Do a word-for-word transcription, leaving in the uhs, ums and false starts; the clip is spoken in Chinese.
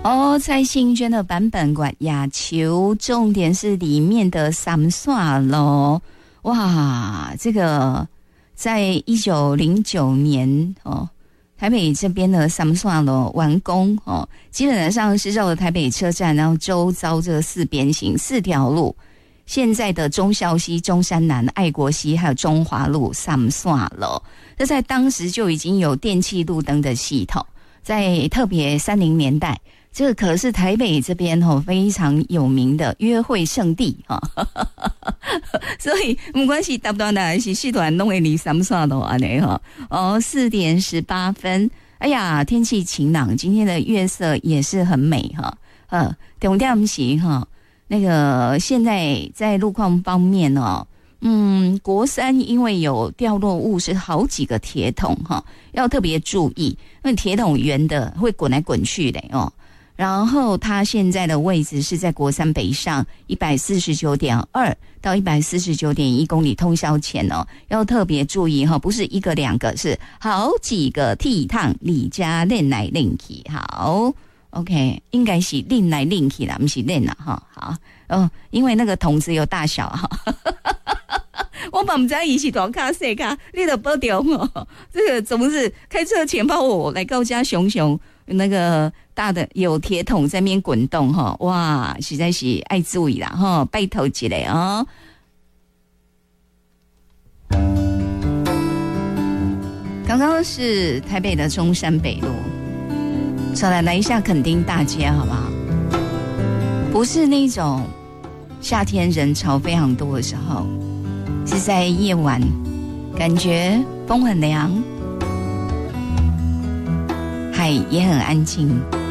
哦，蔡幸娟的版本管亚球，重点是里面的三线咯。哇，这个在一九零九年哦。台北这边的三线路完工哦，基本上是绕着台北车站，然后周遭这四边形四条路，现在的忠孝西、中山南、爱国西还有中华路三线路，这在当时就已经有电气路灯的系统，在特别三零年代。这个可是台北这边哦非常有名的约会圣地哈，所以不管是搭段还是四段都会离三线路安尼哈。哦，四点十八分，哎呀，天气晴朗，今天的月色也是很美哈。呃，重点是哈，那个现在在路况方面哦，嗯，国三因为有掉落物是好几个铁桶哈，要特别注意，因为铁桶圆的会滚来滚去的哦。然后它现在的位置是在国三北上 一百四十九点二 到 一百四十九点一 公里通宵前哦，要特别注意哈，不是一个两个，是好几个倜傥里加练来练去。好 OK， 应该是练来练去啦，不是练啦哈。好哦，因为那个桶子有大小哈。我把我们家仪器大卡小卡，你都保掉哦。这个总是开车前帮我来高家熊熊那个大的有铁桶在那边滚动哈，哇，实在是爱注意啦哈，拜托一下哦。刚刚是台北的中山北路，再来来一下垦丁大街好不好？不是那种夏天人潮非常多的时候。是在夜晚，感觉风很凉，海也很安静。